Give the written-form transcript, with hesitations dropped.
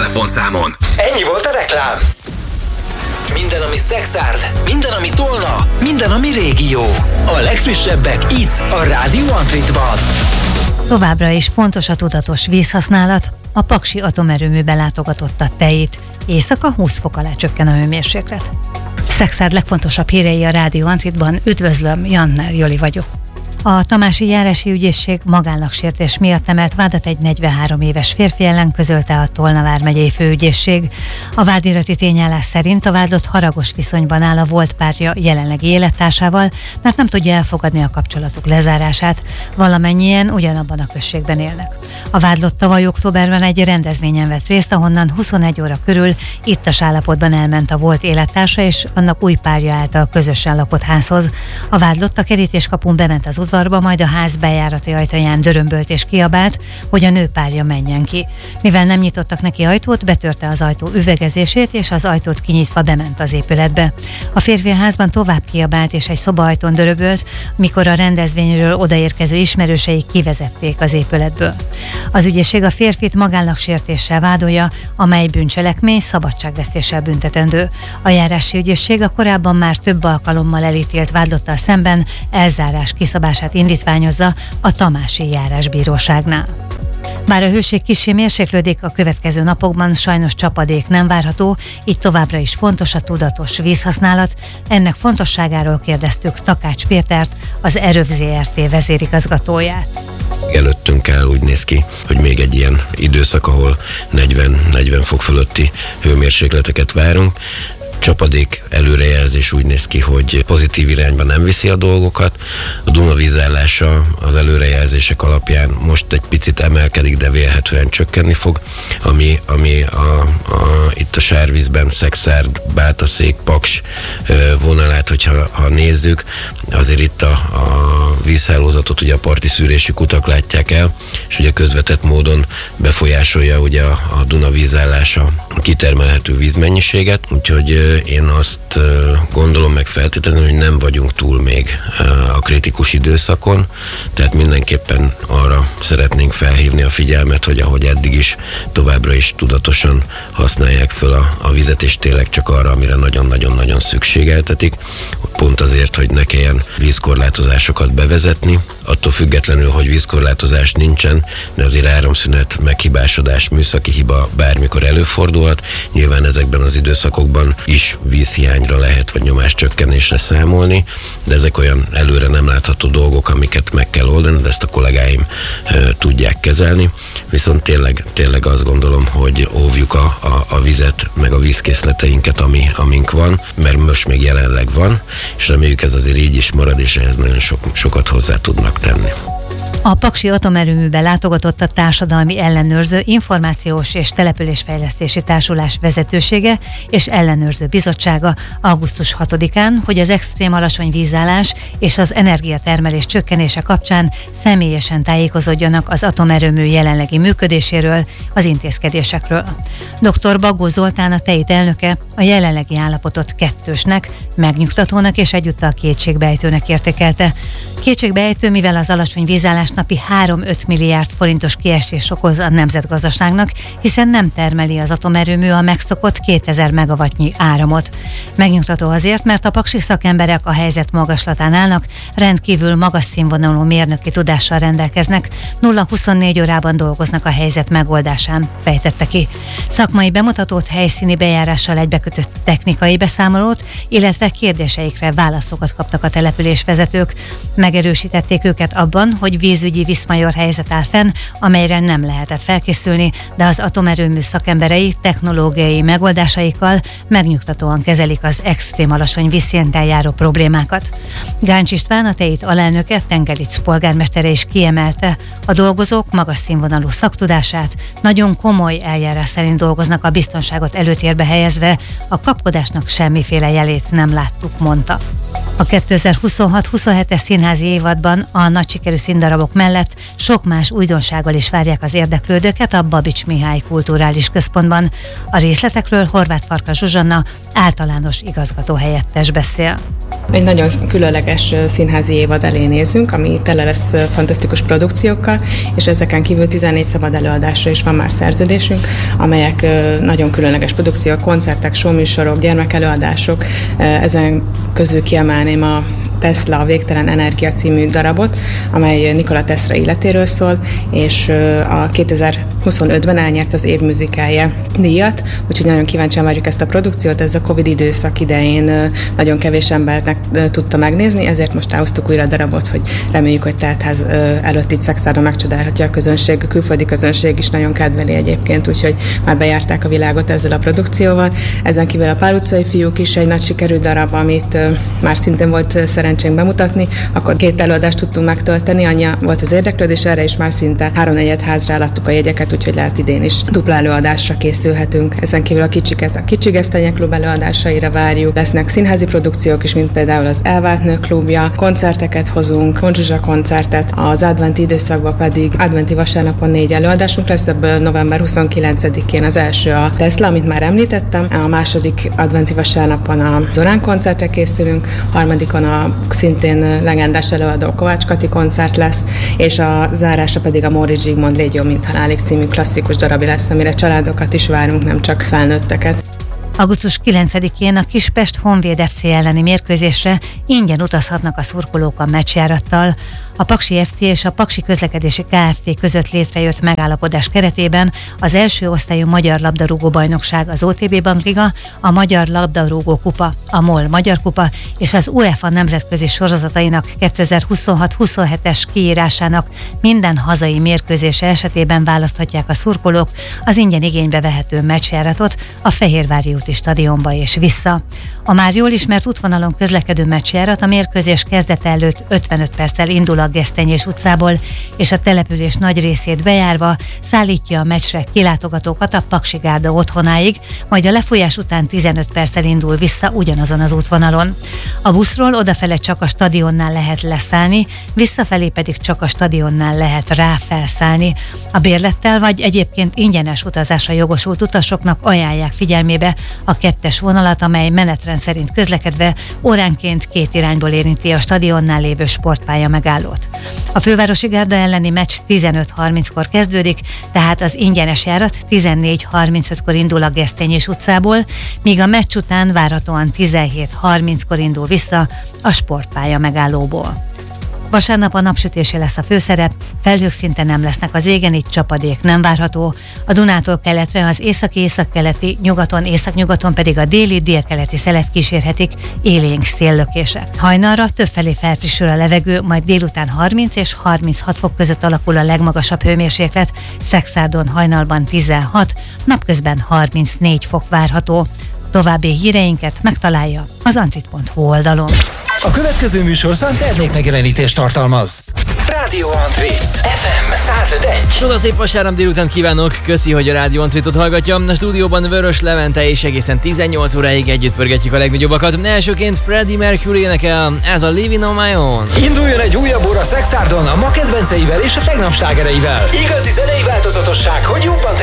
telefonszámon. Ennyi volt a reklám. Minden, ami Szexárd, minden, ami Tolna, minden, ami régió. A legfrissebbek itt, a Rádió Antritban. Továbbra is fontos a tudatos vízhasználat. A Paksi atomerőműbe látogatott a tejét. Éjszaka 20 fok alá csökken a hőmérséklet. Szexárd legfontosabb hírei a Rádió Antritban. Üdvözlöm, Jannel Joli vagyok. A Tamási Járási Ügyészség magállagsértés miatt emelt vádat egy 43 éves férfi ellen, közölte a Tolna vármegyei főügyészség. A vádirati tényállás szerint a vádlott haragos viszonyban áll a volt párja jelenlegi élettársával, mert nem tudja elfogadni a kapcsolatuk lezárását. Valamennyien ugyanabban a községben élnek. A vádlott tavaly októberben egy rendezvényen vett részt, ahonnan 21 óra körül ittas állapotban elment a volt élettársa és annak új párja által közösen lakott házhoz. A vádlott a kerítéskapun bement az udvarba, majd a ház bejárati ajtaján dörömbölt és kiabált, hogy a nő párja menjen ki. Mivel nem nyitottak neki ajtót, betörte az ajtó üvegezését, és az ajtót kinyitva bement az épületbe. A férfi a házban tovább kiabált és egy szobaajtón dörömbölt, mikor a rendezvényről odaérkező ismerősei kivezették az épületből. Az ügyészség a férfit magállagsértéssel vádolja, amely bűncselekmény szabadságvesztéssel büntetendő. A járási ügyészség a korábban már több alkalommal elítélt vádlottal szemben elzárás kiszabását indítványozza a Tamási Járásbíróságnál. Bár a hőség kissé mérséklődik, a következő napokban sajnos csapadék nem várható, így továbbra is fontos a tudatos vízhasználat. Ennek fontosságáról kérdeztük Takács Pétert, az Eröv Zrt. Vezérigazgatóját. Előttünk áll, úgy néz ki, hogy még egy ilyen időszak, ahol 40 fok fölötti hőmérsékleteket várunk. Csapadék előrejelzés úgy néz ki, hogy pozitív irányba nem viszi a dolgokat. A Duna vízállása az előrejelzések alapján most egy picit emelkedik, de vélhetően csökkenni fog, ami itt a sárvízben Szexárd, Bátaszék, Paks vonalát, hogyha nézzük, azért itt a vízhálózatot ugye a parti szűrésű kutak látják el, és ugye közvetett módon befolyásolja ugye a Duna vízállása a kitermelhető vízmennyiséget, úgyhogy én azt gondolom meg feltétlenül, hogy nem vagyunk túl még a kritikus időszakon, tehát mindenképpen arra szeretnénk felhívni a figyelmet, hogy ahogy eddig is, továbbra is tudatosan használják föl a vizet, és tényleg csak arra, amire nagyon-nagyon-nagyon szükségeltetik, pont azért, hogy ne kelljen vízkorlátozásokat bevezetni. Attól függetlenül, hogy vízkorlátozás nincsen, de azért áramszünet, meghibásodás, műszaki hiba bármikor előfordulhat. Nyilván ezekben az időszakokban is vízhiányra lehet, vagy nyomáscsökkenésre számolni, de ezek olyan előre nem látható dolgok, amiket meg kell oldani, de ezt a kollégáim tudják kezelni. Viszont tényleg azt gondolom, hogy óvjuk a vizet, meg a vízkészleteinket, amink van, mert most még jelenleg van, és reméljük ez azért így is marad, és ehhez nagyon sokat hozzá tudnak tenni. A Paksi atomerőműbe látogatott a Társadalmi Ellenőrző Információs és Településfejlesztési Társulás vezetősége és ellenőrző bizottsága augusztus 6-án, hogy az extrém alacsony vízállás és az energiatermelés csökkenése kapcsán személyesen tájékozódjanak az atomerőmű jelenlegi működéséről, az intézkedésekről. Dr. Bagó Zoltán, a TEIT elnöke a jelenlegi állapotot kettősnek, megnyugtatónak és egyúttal kétségbeejtőnek értékelte. Kétségbeejtő, mivel az alacsony vízállás napi 3-5 milliárd forintos kiesés okoz a nemzetgazdaságnak, hiszen nem termeli az atomerőmű a megszokott 2000 megawattnyi áramot. Megnyugtató azért, mert a paksi szakemberek a helyzet magaslatán állnak, rendkívül magas színvonalú mérnöki tudással rendelkeznek, 0-24 órában dolgoznak a helyzet megoldásán, fejtette ki. Szakmai bemutatót, helyszíni bejárással egybekötött technikai beszámolót, illetve kérdéseikre válaszokat kaptak a településvezetők. Megerősítették őket abban, hogy vízügyi viszmajor helyzet áll fenn, amelyre nem lehetett felkészülni, de az atomerőmű szakemberei technológiai megoldásaikkal megnyugtatóan kezelik az extrém alacsony vízszinten járó problémákat. Gáncs István, a TEIT alelnöke, Tengelics polgármestere is kiemelte, a dolgozók magas színvonalú szaktudását, nagyon komoly eljárás szerint dolgoznak a biztonságot előtérbe helyezve, a kapkodásnak semmiféle jelét nem láttuk, mondta. A 2026-27-es színházi évadban a nagy sikerű színdarabok mellett sok más újdonsággal is várják az érdeklődőket a Babics Mihály Kulturális Központban. A részletekről Horváth Farkas Zsuzsanna általános igazgató helyettes beszél. Egy nagyon különleges színházi évad elé nézünk, ami tele lesz fantasztikus produkciókkal, és ezeken kívül 14 szabad előadásra is van már szerződésünk, amelyek nagyon különleges produkciók, koncertek, showműsorok, gyermekelőadások. Ezen közül kiemelném a Tesla, a Végtelen Energia című darabot, amely Nikola Tesla életéről szól, és a 2025-ben elnyert az év műzikája díjat, úgyhogy nagyon kíváncsian várjuk ezt a produkciót. Ez a Covid időszak idején nagyon kevés embernek tudta megnézni, ezért most elhoztuk újra a darabot, hogy reméljük, hogy teltház előtt itt Szexárdon megcsodálhatja a közönség, a külföldi közönség is nagyon kedveli egyébként, úgyhogy már bejárták a világot ezzel a produkcióval. Ezen kívül a Pál utcai fiúk is egy nagy sikerű darab, amit már szintén volt szerencsénk bemutatni, akkor 2 előadást tudtunk megtölteni, annyi volt az érdeklődés, erre is már szinte 3-4 házra eladtuk a jegyeket, úgyhogy lehet idén is dupla előadásra készülhetünk. Ezen kívül a kicsiket a Kicsi Gesztenye Klub előadásaira várjuk. Lesznek színházi produkciók is, mint például az Elvált Nők Klubja, koncerteket hozunk, Konzsuzsa koncertet, az adventi időszakban pedig adventi vasárnapon 4 előadásunk lesz, ebből november 29-én az első a Tesla, amit már említettem, a második adventi vasárnapon a Zorán koncertre készülünk, harmadikon a szintén legendás előadó Kovács Kati koncert lesz, és a zárása pedig a Móricz Zsigmond Légy jó, mint halálig című klasszikus darab lesz, amire családokat is várunk, nem csak felnőtteket. Augusztus 9-én a Kispest Honvéd FC elleni mérkőzésre ingyen utazhatnak a szurkolók a meccsjárattal. A Paksi FC és a Paksi Közlekedési Kft. Között létrejött megállapodás keretében az első osztályú magyar labdarúgó bajnokság, az OTB Bankliga, a Magyar Labdarúgó Kupa, a MOL Magyar Kupa és az UEFA nemzetközi sorozatainak 2026-27-es kiírásának minden hazai mérkőzése esetében választhatják a szurkolók az ingyen igénybe vehető meccsjáratot a Fehérvári úti stadionba és vissza. A már jól ismert útvonalon közlekedő meccsjárat a mérkőzés kezdete előtt 55 perccel indul a Gesztenyés utcából, és a település nagy részét bejárva szállítja a meccsre kilátogatókat a Paksi Gárda otthonáig, majd a lefolyás után 15 perccel indul vissza ugyanazon az útvonalon. A buszról odafele csak a stadionnál lehet leszállni, visszafelé pedig csak a stadionnál lehet rá felszállni. A bérlettel vagy egyébként ingyenes utazásra jogosult utasoknak ajánlják figyelmébe a 2-es vonalat, amely menetrend szerint közlekedve óránként 2 irányból érinti a stadionnál lévő sportpálya megállót. A Fővárosi Gárda elleni meccs 15:30-kor kezdődik, tehát az ingyenes járat 14:35-kor indul a Gesztenyés utcából, míg a meccs után várhatóan 17:30-kor indul vissza a sportpálya megállóból. Vasárnap a napsütésé lesz a főszerep, felhők szinte nem lesznek az égen, itt csapadék nem várható. A Dunától keletre az északi-északkeleti, nyugaton, északnyugaton pedig a déli-délkeleti szelet kísérhetik élénk széllökések. Hajnalra többfelé felfrissül a levegő, majd délután 30 és 36 fok között alakul a legmagasabb hőmérséklet, Szexárdon hajnalban 16, napközben 34 fok várható. További híreinket megtalálja az antrit.hu oldalon. A következő műsorszám termékmegjelenítést tartalmaz. Rádió Antrit FM 105.1. Csoda szép vasárnap délután kívánok, köszi, hogy a Rádió Antritot hallgatja. A stúdióban Vörös Levente és egészen 18 óráig együtt pörgetjük a legnagyobbakat. Elsőként Freddie Mercury énekel, ez a Living on My Own. Induljon egy újabb óra Szexárdon a ma kedvenceivel és a tegnap slágereivel. Igazi zenei változatosság, hogy jobban